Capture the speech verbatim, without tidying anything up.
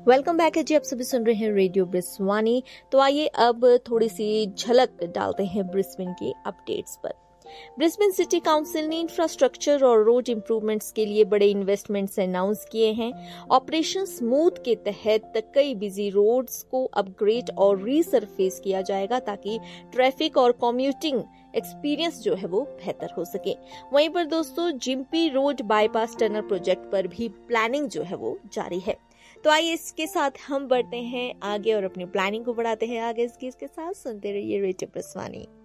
Welcome back है जी। आप सभी सुन रहे हैं रेडियो ब्रिस्वानी। तो आइए अब थोड़ी सी झलक डालते हैं ब्रिस्बेन की अपडेट्स पर। ब्रिस्बेन सिटी काउंसिल ने इंफ्रास्ट्रक्चर और रोड इंप्रूवमेंट्स के लिए बड़े इन्वेस्टमेंट्स अनाउंस किए हैं। ऑपरेशन स्मूथ के तहत कई बिजी रोड्स को अपग्रेड और रीसरफेस किया जाएगा ताकि ट्रैफिक और कम्यूटिंग एक्सपीरियंस जो है वो बेहतर हो सके। वहीं पर दोस्तों gympie road bypass tunnel project पर भी प्लानिंग जो है वो जारी है। तो आइए इसके साथ हम बढ़ते हैं आगे और अपनी प्लानिंग को बढ़ाते हैं आगे। इसके इसके साथ सुनते रहिए रेडियो ब्रिस्वानी।